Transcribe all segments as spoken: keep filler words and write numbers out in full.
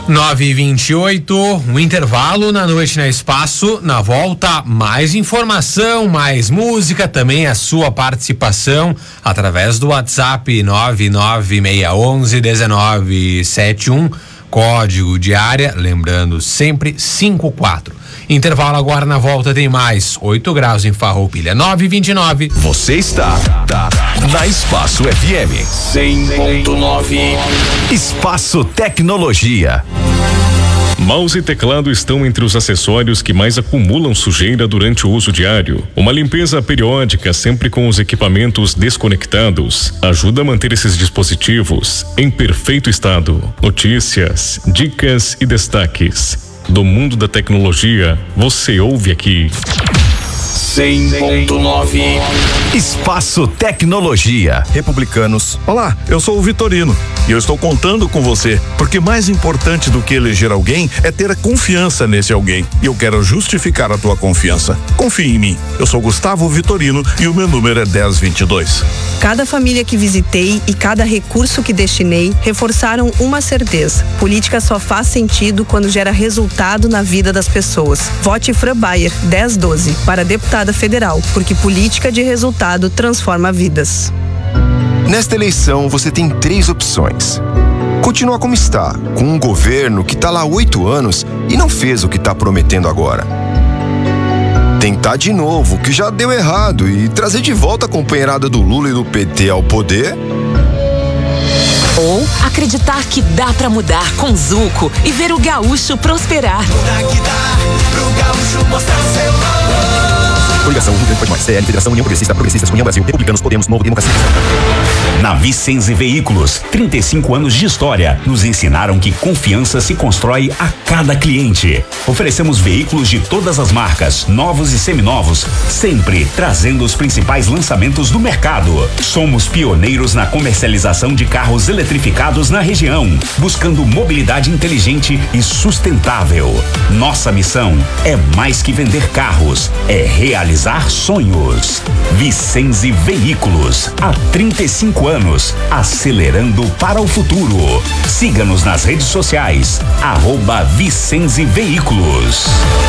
nove e vinte e oito, um intervalo na noite na Espaço. Na volta, mais informação, mais música, também a sua participação através do WhatsApp nove nove seis um um, um nove sete um, código de área, lembrando sempre cinco quatro. Intervalo agora, na volta tem mais. oito graus em Farroupilha, nove e vinte e nove. Você está tá, na Espaço F M cem ponto nove. Espaço Tecnologia. Mouse e teclado estão entre os acessórios que mais acumulam sujeira durante o uso diário. Uma limpeza periódica, sempre com os equipamentos desconectados, ajuda a manter esses dispositivos em perfeito estado. Notícias, dicas e destaques do mundo da tecnologia, você ouve aqui. cem ponto nove. Espaço Tecnologia. Republicanos. Olá, eu sou o Vitorino e eu estou contando com você, porque mais importante do que eleger alguém é ter confiança nesse alguém. E eu quero justificar a tua confiança. Confie em mim. Eu sou Gustavo Vitorino e o meu número é dez vinte e dois. Cada família que visitei e cada recurso que destinei reforçaram uma certeza: política só faz sentido quando gera resultado na vida das pessoas. Vote Fran Bayer, dez doze, para deputada federal, porque política de resultado transforma vidas. Nesta eleição, você tem três opções. Continuar como está, com um governo que está lá há oito anos e não fez o que está prometendo agora. Tentar de novo, que já deu errado, e trazer de volta a companheirada do Lula e do P T ao poder. Ou acreditar que dá pra mudar com Zuco e ver o gaúcho prosperar. Mudar que dá pro gaúcho mostrar o seu valor. Coligação Rio Grande Pode Mais, C L, Federação União Progressista, Progressistas, União Brasil, Republicanos, Podemos, Novo, Democracia. Na Vicenze Veículos, trinta e cinco anos de história, nos ensinaram que confiança se constrói a cada cliente. Oferecemos veículos de todas as marcas, novos e seminovos, sempre trazendo os principais lançamentos do mercado. Somos pioneiros na comercialização de carros eletrificados na região, buscando mobilidade inteligente e sustentável. Nossa missão é mais que vender carros, é realizar sonhos. Vicenze Veículos, há trinta e cinco anos, acelerando para o futuro. Siga-nos nas redes sociais, arroba Vicenze Veículos.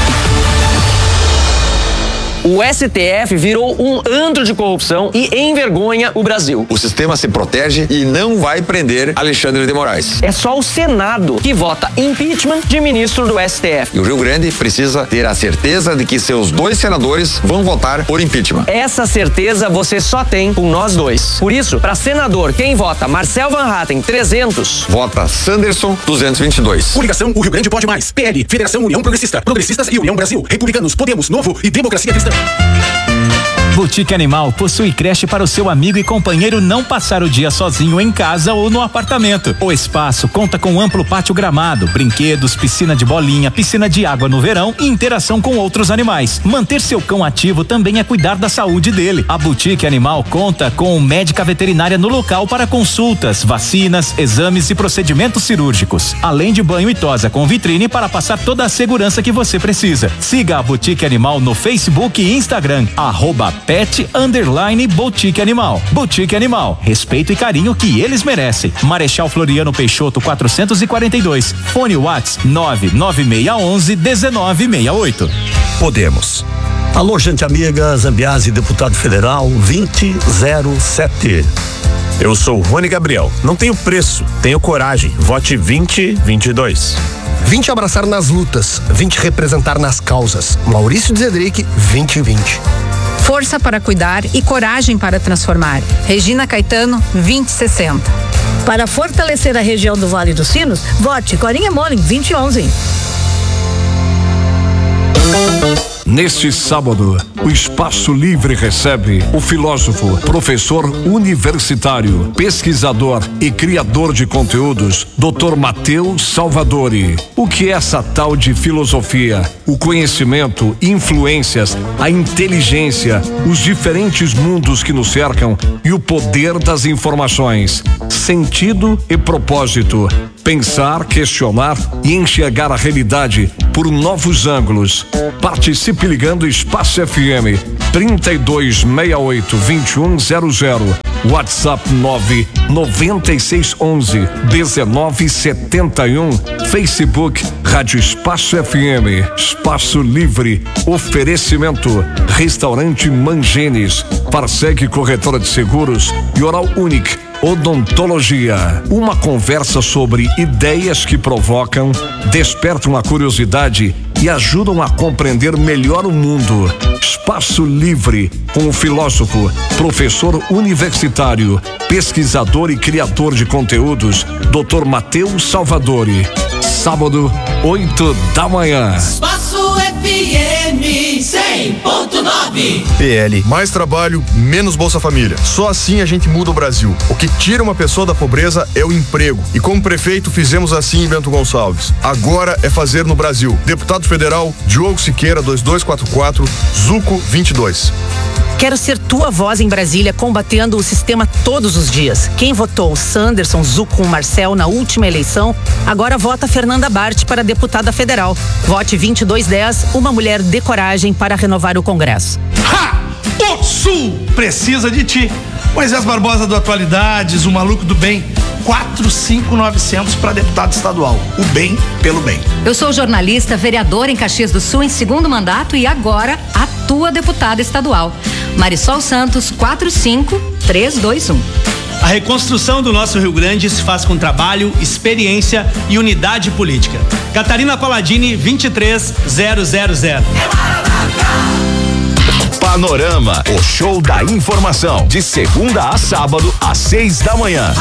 O S T F virou um antro de corrupção e envergonha o Brasil. O sistema se protege e não vai prender Alexandre de Moraes. É só o Senado que vota impeachment de ministro do S T F. E o Rio Grande precisa ter a certeza de que seus dois senadores vão votar por impeachment. Essa certeza você só tem com nós dois. Por isso, para senador, quem vota Marcel Van Hatten, trezentos. Vota Sanderson, duzentos e vinte e dois. Coligação O Rio Grande Pode Mais. P L, Federação União Progressista, Progressistas e União Brasil. Republicanos, Podemos, Novo e Democracia Cristã. Boutique Animal possui creche para o seu amigo e companheiro não passar o dia sozinho em casa ou no apartamento. O espaço conta com amplo pátio gramado, brinquedos, piscina de bolinha, piscina de água no verão e interação com outros animais. Manter seu cão ativo também é cuidar da saúde dele. A Boutique Animal conta com médica veterinária no local para consultas, vacinas, exames e procedimentos cirúrgicos, além de banho e tosa com vitrine para passar toda a segurança que você precisa. Siga a Boutique Animal no Facebook e Instagram, arroba Pet Underline Boutique Animal. Boutique Animal, respeito e carinho que eles merecem. Marechal Floriano Peixoto quatrocentos e quarenta e dois. Fone Whats nove nove seis um um, nove seis oito. Podemos. Alô, gente amiga, Zambiase, deputado federal vinte zero sete. Eu sou Rony Gabriel. Não tenho preço, tenho coragem. Vote vinte vinte e dois. vinte abraçar nas lutas, vinte representar nas causas. Maurício Zedric, vinte vinte. Força para cuidar e coragem para transformar. Regina Caetano, vinte sessenta. Para fortalecer a região do Vale dos Sinos, vote Corinha Molin, vinte onze. Neste sábado, o Espaço Livre recebe o filósofo, professor universitário, pesquisador e criador de conteúdos, doutor Matheus Salvadori. O que é essa tal de filosofia? O conhecimento, influências, a inteligência, os diferentes mundos que nos cercam e o poder das informações. sentido e propósito. Pensar, questionar e enxergar a realidade por novos ângulos. Participe ligando Espaço F M trinta e dois sessenta e oito, vinte e um zero zero. WhatsApp nove nove seis onze dezenove setenta e um. Facebook Rádio Espaço F M. Espaço Livre. Oferecimento Restaurante Mangenes, Parsec Corretora de Seguros e Oral Unique Odontologia. Uma conversa sobre ideias que provocam, despertam a curiosidade e ajudam a compreender melhor o mundo. Espaço Livre, com o filósofo, professor universitário, pesquisador e criador de conteúdos, doutor Matheus Salvadori. Sábado, oito da manhã. Espaço F M cem ponto nove. P L. Mais trabalho, menos Bolsa Família. Só assim a gente muda o Brasil. O que tira uma pessoa da pobreza é o emprego. E como prefeito fizemos assim em Bento Gonçalves. Agora é fazer no Brasil. Deputado Federal Diogo Siqueira, dois dois quatro quatro, Zuco vinte e dois. Quero ser tua voz em Brasília, combatendo o sistema todos os dias. Quem votou Sanderson, Zuco com Marcel na última eleição, agora vota Fernanda Bart para deputada federal. Vote vinte e dois dez, uma mulher de coragem para renovar o Congresso. Ha! O Sul precisa de ti. Moisés Barbosa do Atualidades, o maluco do bem. quatro cinco nove zero zero para deputado estadual. O bem pelo bem. Eu sou jornalista, vereador em Caxias do Sul em segundo mandato e agora atua deputada estadual. Marisol Santos, quatro cinco três dois um. A reconstrução do nosso Rio Grande se faz com trabalho, experiência e unidade política. Catarina Palladini, vinte e três zero zero zero. Panorama, o show da informação, de segunda a sábado, às seis da manhã.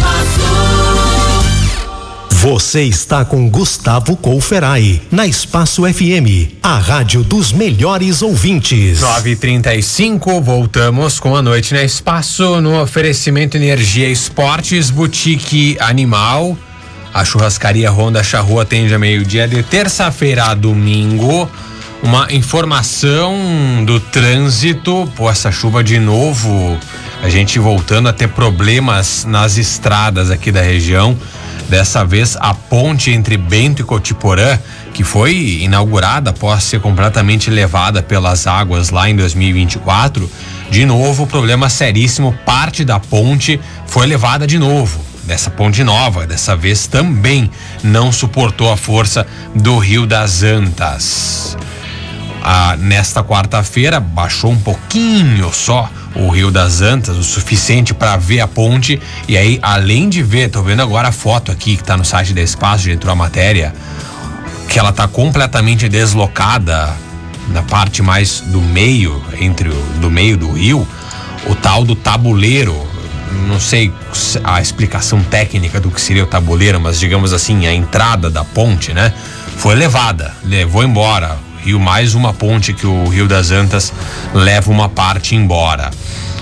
Você está com Gustavo Colferai, na Espaço F M, a rádio dos melhores ouvintes. nove e trinta e cinco, voltamos com a noite na Espaço, no oferecimento Energia Esportes, Boutique Animal. A churrascaria Honda Charrua atende a meio-dia de terça-feira a domingo. Uma informação do trânsito, pô, essa chuva de novo, a gente voltando a ter problemas nas estradas aqui da região. Dessa vez a ponte entre Bento e Cotiporã, que foi inaugurada após ser completamente levada pelas águas lá em dois mil e vinte e quatro, de novo problema seríssimo, parte da ponte foi levada de novo. Dessa ponte nova, dessa vez também não suportou a força do Rio das Antas. Ah, nesta quarta-feira baixou um pouquinho só o Rio das Antas, o suficiente para ver a ponte. E aí, além de ver, tô vendo agora a foto aqui que tá no site da Espaço, já entrou a matéria, que ela tá completamente deslocada na parte mais do meio, entre o do meio do rio, o tal do tabuleiro. Não sei a explicação técnica do que seria o tabuleiro, mas digamos assim, a entrada da ponte, né? Foi levada, levou embora. Rio mais uma ponte que o Rio das Antas leva uma parte embora.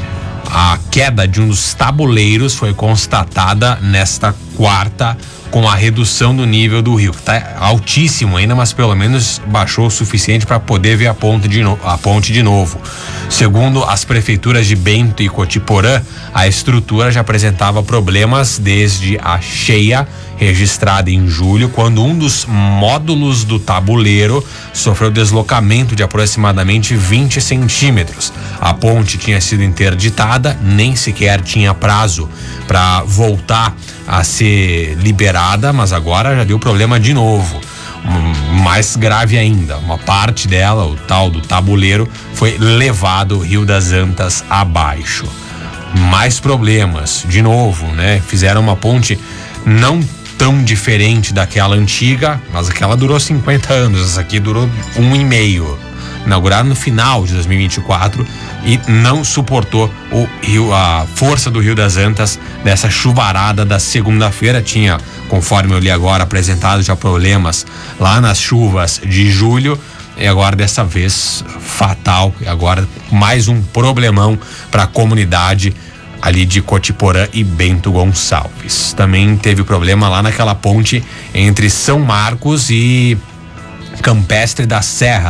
A queda de um dos tabuleiros foi constatada nesta quarta, com a redução do nível do rio, que está altíssimo ainda, mas pelo menos baixou o suficiente para poder ver a ponte, de no, a ponte de novo. Segundo as prefeituras de Bento e Cotiporã, a estrutura já apresentava problemas desde a cheia registrada em julho, quando um dos módulos do tabuleiro sofreu deslocamento de aproximadamente vinte centímetros. A ponte tinha sido interditada, nem sequer tinha prazo para voltar a ser liberada, mas agora já deu problema de novo. Mais grave ainda, uma parte dela, o tal do tabuleiro, foi levado Rio das Antas abaixo. Mais problemas, de novo, né? Fizeram uma ponte não tão diferente daquela antiga, mas aquela durou cinquenta anos, essa aqui durou um e meio. Inaugurado no final de dois mil e vinte e quatro e não suportou o rio, a força do Rio das Antas dessa chuvarada da segunda-feira. Tinha, conforme eu li agora, apresentado já problemas lá nas chuvas de julho, e agora dessa vez fatal, e agora mais um problemão para a comunidade ali de Cotiporã e Bento Gonçalves. Também teve problema lá naquela ponte entre São Marcos e Campestre da Serra,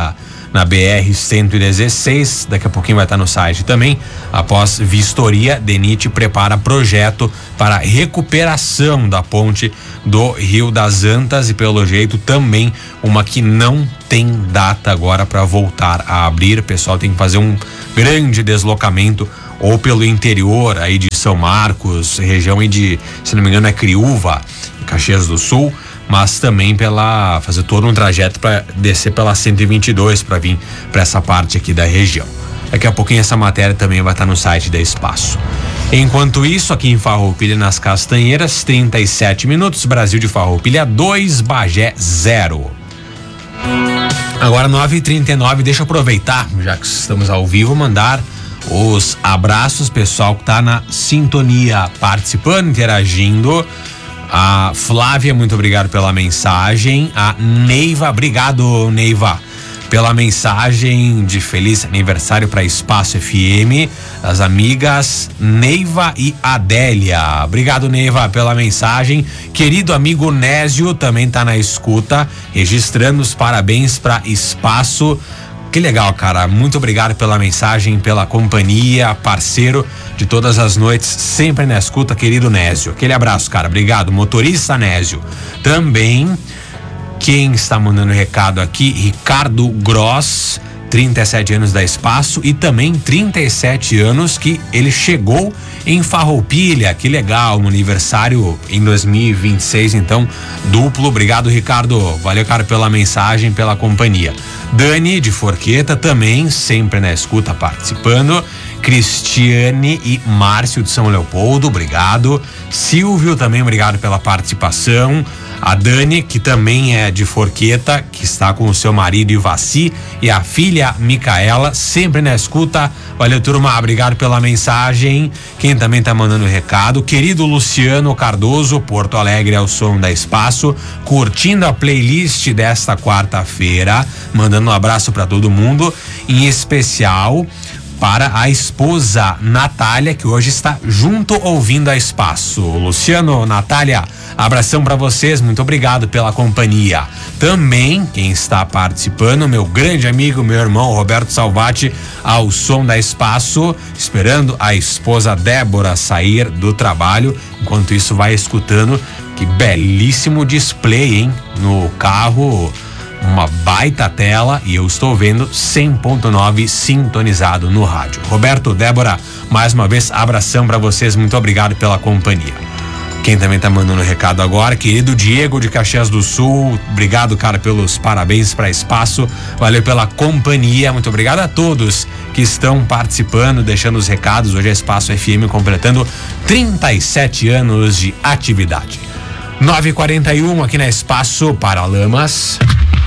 na B R cento e dezesseis, daqui a pouquinho vai estar no site também. Após vistoria, DENIT prepara projeto para recuperação da ponte do Rio das Antas e, pelo jeito, também uma que não tem data agora para voltar a abrir. O pessoal tem que fazer um grande deslocamento ou pelo interior aí de São Marcos, região aí de, se não me engano, é Criúva, Caxias do Sul, mas também pela fazer todo um trajeto para descer pela cento e vinte e dois para vir para essa parte aqui da região. Daqui a pouquinho essa matéria também vai estar no site da Espaço. Enquanto isso, aqui em Farroupilha, nas Castanheiras, trinta e sete minutos, Brasil de Farroupilha dois, Bagé zero. Agora nove e trinta e nove, deixa eu aproveitar, já que estamos ao vivo, mandar os abraços, pessoal que tá na sintonia, participando, interagindo. A Flávia, muito obrigado pela mensagem. A Neiva, obrigado, Neiva, pela mensagem de feliz aniversário para Espaço F M. As amigas Neiva e Adélia. Obrigado, Neiva, pela mensagem. Querido amigo Nésio também tá na escuta, registrando os parabéns para Espaço. Que legal, cara. Muito obrigado pela mensagem, pela companhia, parceiro de todas as noites, sempre na escuta, querido Nésio. Aquele abraço, cara. Obrigado, motorista Nésio. Também, quem está mandando recado aqui, Ricardo Gross, trinta e sete anos da Espaço e também trinta e sete anos que ele chegou em Farroupilha. Que legal, um aniversário em dois mil e vinte e seis, então, duplo. Obrigado, Ricardo. Valeu, cara, pela mensagem, pela companhia. Dani de Forqueta também, sempre na escuta, participando. Cristiane e Márcio de São Leopoldo, obrigado. Silvio também, obrigado pela participação. A Dani, que também é de Forqueta, que está com o seu marido Ivaci, e a filha Micaela, sempre na escuta. Valeu, turma, obrigado pela mensagem. Quem também tá mandando recado, querido Luciano Cardoso, Porto Alegre ao som da Espaço, curtindo a playlist desta quarta-feira, mandando um abraço para todo mundo, em especial para a esposa Natália, que hoje está junto ouvindo a Espaço. Luciano, Natália, abração para vocês, muito obrigado pela companhia. Também quem está participando, meu grande amigo, meu irmão Roberto Salvati, ao som da Espaço, esperando a esposa Débora sair do trabalho. Enquanto isso, vai escutando. Que belíssimo display, hein? No carro, uma baita tela, e eu estou vendo cem ponto nove sintonizado no rádio. Roberto, Débora, mais uma vez, abração para vocês, muito obrigado pela companhia. Quem também tá mandando recado agora, querido Diego de Caxias do Sul, obrigado, cara, pelos parabéns para Espaço, valeu pela companhia, muito obrigado a todos que estão participando, deixando os recados. Hoje é Espaço F M completando trinta e sete anos de atividade. nove e quarenta e um aqui na Espaço Paralamas.